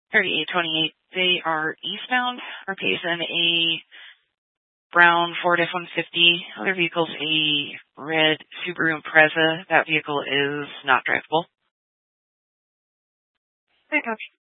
3828. They are eastbound. Our patient, a brown Ford F-150. Other vehicle's a red Subaru Impreza. That vehicle is not drivable. Hey, Coach.